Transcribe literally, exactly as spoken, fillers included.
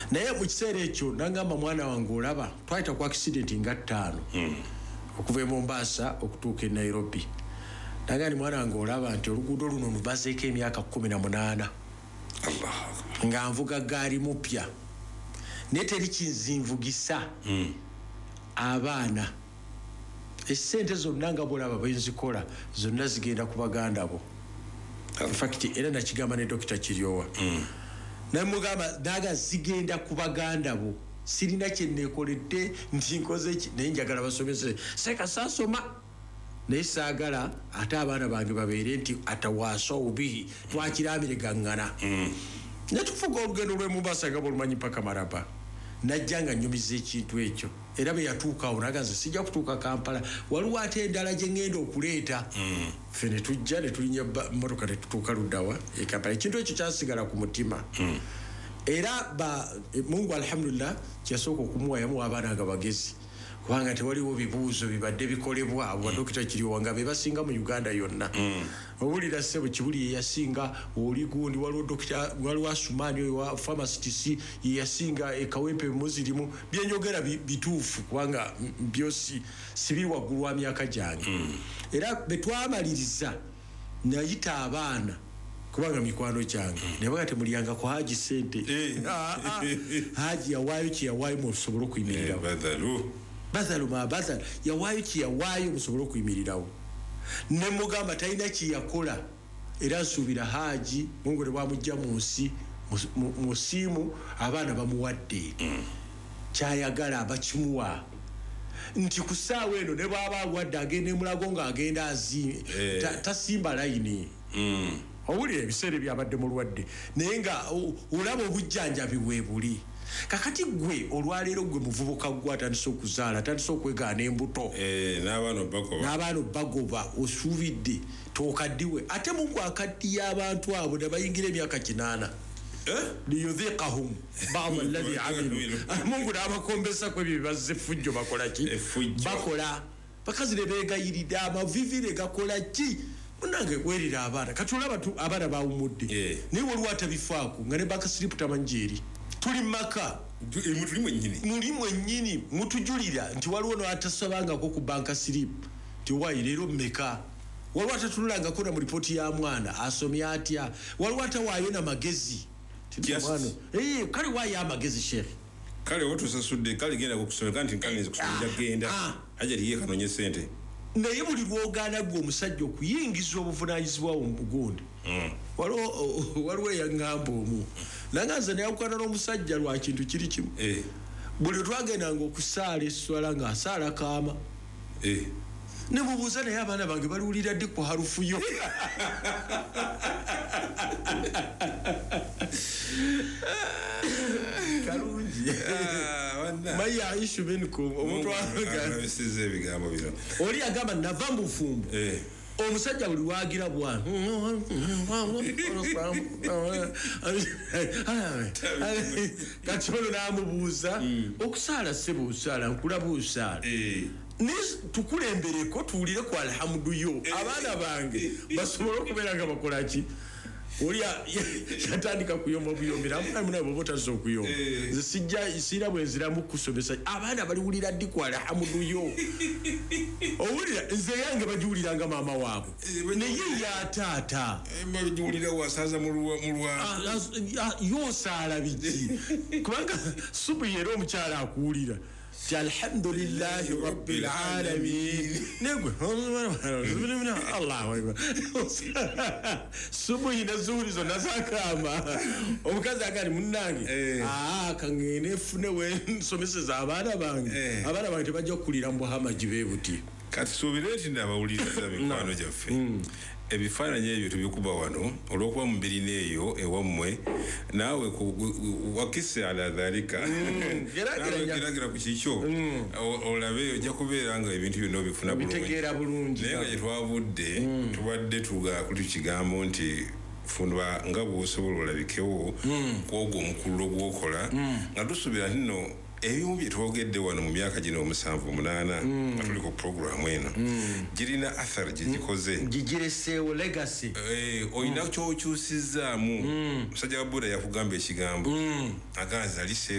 naye mu kiseera ekyo nangamba mwana wange olaba twayita ku accident nga ttaano mm. okuva e Mombasa okutuuka e Nairobi nagani mwana wange olaba nti oluguudo luno lubazeeko emyaka kumi na munaana nga nvuga gaali mupya naye teri kinzinvugisa mm. abaana essente zonna nga bolaba bwenzikola zonna zigenda ku baganda bo in fact era nakigamba ne Dokita Kiryowa mm. namugamba naga zigenda ku baganda bo sirina kye nekoledde nti nkoze ki naye njagala basomese seka sasoma naye saagala ate abaana bange babeere nti atawaasa obubihi twakirambire gaŋŋana mm. ne tufuga olugendo lw'e Mombasa nga bolumanyi paka Maraba najja nga nnyumiza ekintu ekyo era bwe yatuuka awo nagaze sijja kutuuka Kampala waliwo ate endala gye ŋŋenda okuleeta mm. ffe ne tujja ne tulinnya mmotoka ne tutuuka luddawa e Kampala ekintu ekyo kyasigala ku mutima mm. era ba Mungu alhamdulillah kyasooka okumuwa yamuwa abaana nga bagezi kubanga tewaliwo bibuuzo bibadde bikolebwa abo Dokita Kiryowa nga be basinga mu Uganda yonna mm. obulira ssebo Kibuli ye yasinga oli gundi waliwo Dokita waliwo Asumani oyo wa pharmacist ye yasinga e Kawempe Muzirimu byenjogera bituufu kubanga byosi sibiri waggulu wa myaka gyange mm. era betwamaliriza nayita abaana kubanga mikwano kyange mm. ne bagate mulyanga ku Haji sente eh. ah, ah. Haji yawaayo kye yawaayo mu kusobola okuyimirira eh, badalu badalu ma badalu yawaayo kye yawaayo musobola okuyimirirawo ne mugamba talina kye yakola era nsuubira Haji Mungu ne bwamujja mu nsi mu simu abaana bamuwadde mm. kyayagala abakimuwa nti ku ssaawa eno ne bwaba awadde agenda emulago ng'agenda azi eh. tasimba ta layini mm. obulira ebiseera byabadde mulwadde naye nga olaba obujjanjabi bwe buli kakati gwe olwaleero gwe muvubuka gwe atandise okuzaala atandise okwegaana embuto eh, n'abaana bagoba n'abaana bagoba osuubidde tookaddiwe ate Mungu akaddiye abantu abo ne bayingira emyaka kinaana liyudhiqahum ba'd alladhi amilu Mungu n'abakombesa ku ebyo bibazze effujjo bakola ki bakola bakazi ne beegayirira amavivire gakola ki munange werira abaana kati olaba abaana bawumudde yeah. naye waliwo atabifaako nga ne bakasiripu tamanjeeri tuli maka mutuli mwennyini muli mwennyini mutujulira nti waliwo n'atasabangako ku banka siripu nti wayi leero mmeka waliwo atatululangako na mu lipooti ya mwana asomye atya waliwo atawaayo na magezi yes. hey, kale waayo amagezi shekhe kale watusasudde kale genda kukusomeka nti nkaneze kusomera genda ah. aja liye kanonye sente naye buli lwogaana gwe omusajja okuyingiza obuvunaanyizibwa mu gundi mm. waliwo eyaŋŋamba omu nanganze nayawukana n'omusajja lwa kintu kiri kimu eh. buli twagendanga okusaala eswala ng'asaala kaama eh. ne mubuuza naye abaana bange baliwulira ddi ku harufu yo kalungi maya ishu minkum omuntu abisize ebigambo bino oli agamba nava mu bufumbo eh omusajja buli waagira bwana kati ono n'amubuuza okusaala ssebo osaala nkulaba osaala ne tukulembereko tuwulire ku alhamdu yo abaana bange basobole okubeera nga bakola ki oli yatandika kuyomba buyombera amuna bwo botazo okuyomba nze sijja sira bwenziramu kusomesa abaana baliwulira ddi ku alhamdu yo owulira nze yange bajiwuliranga maama waabo naye ya taata bajiwulira wasaza mu lwa yosaala biki kubanga subu yero omukyala akuwulira alhamdulillahi rabbil alamin negwe Allahu akbar subuhi na zuhuri zonna zakamba omukazi akali munnange ah kangene fune we nsomeseza abaana bange abaana bange tebajja kukulira mbu hamaji bebuti kati sobire nti ndabawuliriza mikwano gyaffe ebifaananyi ebyo tubikuba wano olw'okuba mu mbiri neeyo ewammwe naawe wakise ala dhalika geragira ku kikyo olabe ojja kubeera nga ebintu byonna obifuna bulungi naye nga gye twavudde tubadde tuga kuli kigambo nti funwa nga bw'osobola olabikewo kwogwo omukululo gw'okola nga tusuubira nno ebimu bye twogedde wano mu myaka gino omusanvu munaana nga tuli ku programu eno girina athari gye gikoze gigireseewo legacy olina kyokyusizaamu musajja wa Buda yakugamba ekigambo aganza lise